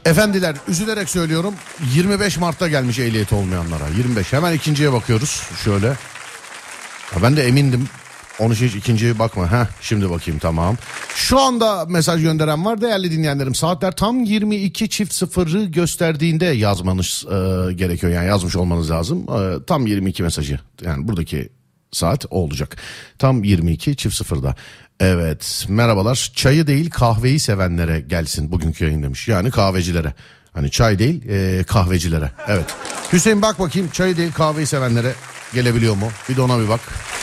Efendiler, üzülerek söylüyorum, 25 Mart'ta gelmiş ehliyeti olmayanlara. 25. Hemen ikinciye bakıyoruz şöyle. Ya ben de emindim. Onu hiç ikinciye bakma. Şimdi bakayım, tamam. Şu anda mesaj gönderen var değerli dinleyenlerim. Saatler tam 22.00'ı gösterdiğinde yazmanız gerekiyor. Yani yazmış olmanız lazım. Tam 22 mesajı. Yani buradaki saat o olacak. Tam 22.00'da. Evet, merhabalar. Çayı değil kahveyi sevenlere gelsin bugünkü yayın demiş. Yani kahvecilere. Hani çay değil kahvecilere. Evet. Hüseyin bak bakayım, çayı değil kahveyi sevenlere gelebiliyor mu? Bir de ona bir bak.